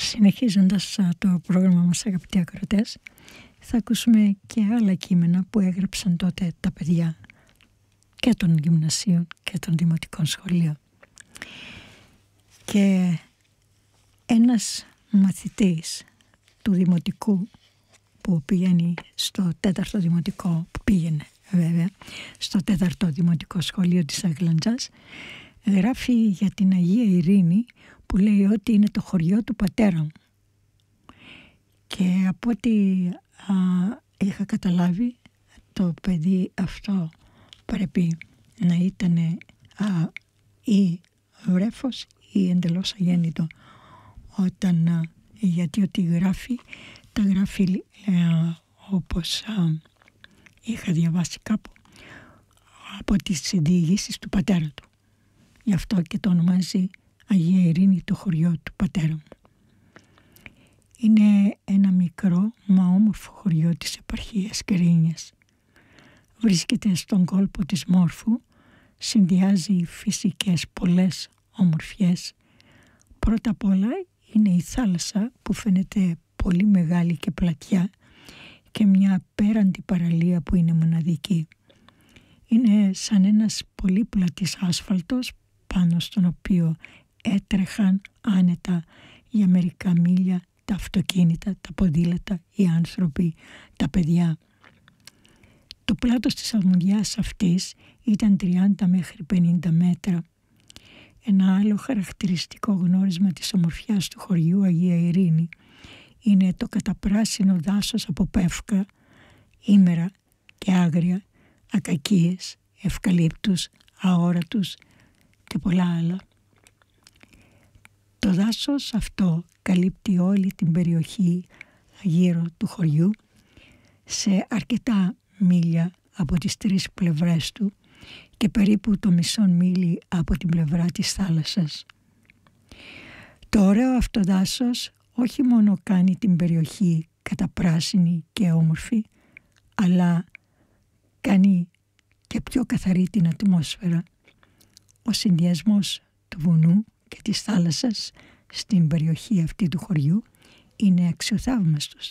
Συνεχίζοντας το πρόγραμμα μας, αγαπητοί ακροατές, θα ακούσουμε και άλλα κείμενα που έγραψαν τότε τα παιδιά και των γυμνασίων και των δημοτικών σχολείων. Και ένας μαθητής του δημοτικού που πηγαίνει στο 4ο δημοτικό, που πήγαινε βέβαια στο 4ο δημοτικό σχολείο της Αγλαντζάς, γράφει για την Αγία Ειρήνη, που λέει ότι είναι το χωριό του πατέρα μου. Και από ό,τι είχα καταλάβει, το παιδί αυτό πρέπει να ήταν ή βρέφος ή εντελώς αγέννητο, όταν, γιατί ό,τι γράφει, τα γράφει όπως είχα διαβάσει κάπου από τις διηγήσεις του πατέρα του. Γι' αυτό και το ονομάζει Αγία Ειρήνη το χωριό του πατέρα μου. Είναι ένα μικρό μα όμορφο χωριό της επαρχίας Κερίνιας. Βρίσκεται στον κόλπο της Μόρφου, συνδυάζει φυσικές πολλές ομορφιές. Πρώτα απ' όλα είναι η θάλασσα που φαίνεται πολύ μεγάλη και πλατιά και μια απέραντη παραλία που είναι μοναδική. Είναι σαν ένας πολύ πλατής άσφαλτος πάνω στον οποίο έτρεχαν άνετα για μερικά μίλια τα αυτοκίνητα, τα ποδήλατα, οι άνθρωποι, τα παιδιά. Το πλάτος της αμμουδιάς αυτής ήταν 30 μέχρι 50 μέτρα. Ένα άλλο χαρακτηριστικό γνώρισμα της ομορφιάς του χωριού Αγία Ειρήνη είναι το καταπράσινο δάσος από πεύκα, ήμερα και άγρια, ακακίες, ευκαλύπτους, αόρατους και πολλά άλλα. Το δάσος αυτό καλύπτει όλη την περιοχή γύρω του χωριού σε αρκετά μίλια από τις 3 πλευρές του και περίπου το μισό μίλι από την πλευρά της θάλασσας. Το ωραίο αυτό δάσος όχι μόνο κάνει την περιοχή καταπράσινη και όμορφη, αλλά κάνει και πιο καθαρή την ατμόσφαιρα. Ο συνδυασμός του βουνού και της θάλασσας στην περιοχή αυτή του χωριού είναι αξιοθαύμαστος.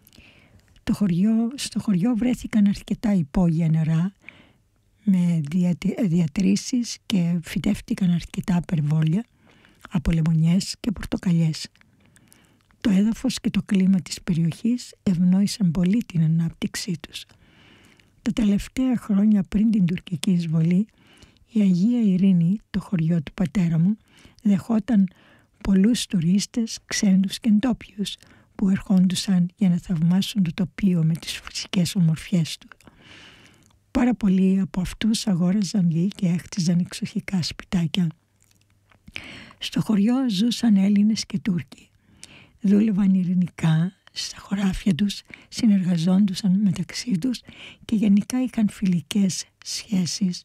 Στο χωριό βρέθηκαν αρκετά υπόγεια νερά με διατρήσεις και φυτεύτηκαν αρκετά περβόλια από λεμονιές και πορτοκαλιές. Το έδαφος και το κλίμα της περιοχής ευνόησαν πολύ την ανάπτυξή τους. Τα τελευταία χρόνια πριν την τουρκική εισβολή, η Αγία Ειρήνη, το χωριό του πατέρα μου, δεχόταν πολλούς τουρίστες, ξένους και ντόπιους που ερχόντουσαν για να θαυμάσουν το τοπίο με τις φυσικές ομορφιές του. Πάρα πολλοί από αυτούς αγόραζαν γη και έχτιζαν εξοχικά σπιτάκια. Στο χωριό ζούσαν Έλληνες και Τούρκοι. Δούλευαν ειρηνικά στα χωράφια τους, συνεργαζόντουσαν μεταξύ τους και γενικά είχαν φιλικές σχέσεις.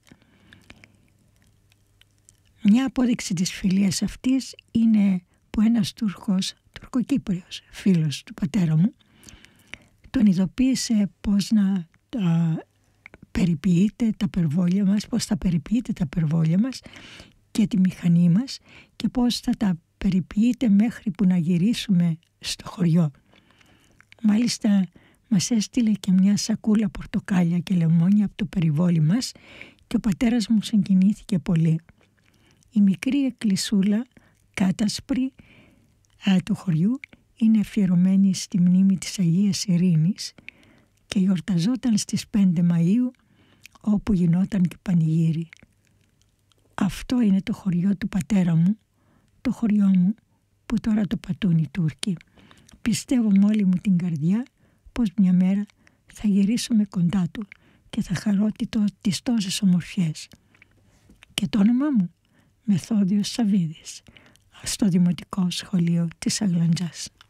Μια απόδειξη της φιλίας αυτής είναι που ένας Τούρκος, Τουρκοκύπριος φίλος του πατέρα μου, τον ειδοποίησε πώς να περιποιείται τα περβόλια μας, πώς θα περιποιείται τα περβόλια μας και τη μηχανή μας και πώς θα τα περιποιείται μέχρι που να γυρίσουμε στο χωριό. Μάλιστα μας έστειλε και μια σακούλα πορτοκάλια και λεμόνια από το περιβόλι μας και ο πατέρας μου συγκινήθηκε πολύ. Η μικρή εκκλησούλα κάτασπρη του χωριού είναι αφιερωμένη στη μνήμη της Αγίας Ειρήνης και γιορταζόταν στις 5 Μαΐου, όπου γινόταν και πανηγύρι. Αυτό είναι το χωριό του πατέρα μου, το χωριό μου που τώρα το πατούν οι Τούρκοι. Πιστεύω με όλη μου την καρδιά πως μια μέρα θα γυρίσουμε κοντά του και θα χαρώ τις τόσες ομορφιές. Και το όνομά μου, Μεθόδιος Σαββίδης, στο Δημοτικό Σχολείο της Αγλαντζάς.